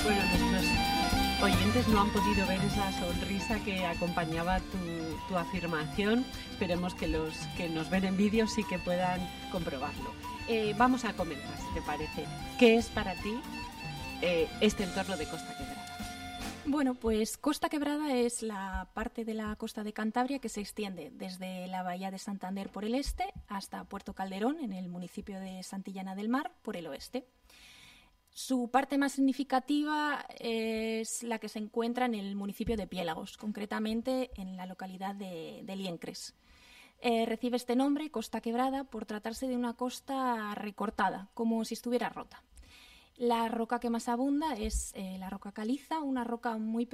Bueno, nuestros oyentes no han podido ver esa sonrisa que acompañaba tu afirmación. Esperemos que los que nos ven en vídeo sí que puedan comprobarlo. Vamos a comentar, si te parece, ¿qué es para ti este entorno de Costa Quebrada? Bueno, pues Costa Quebrada es la parte de la costa de Cantabria que se extiende desde la bahía de Santander por el este hasta Puerto Calderón, en el municipio de Santillana del Mar, por el oeste. Su parte más significativa es la que se encuentra en el municipio de Piélagos, concretamente en la localidad de Liencres. Recibe este nombre, Costa Quebrada, por tratarse de una costa recortada, como si estuviera rota. La roca que más abunda es la roca caliza, una roca muy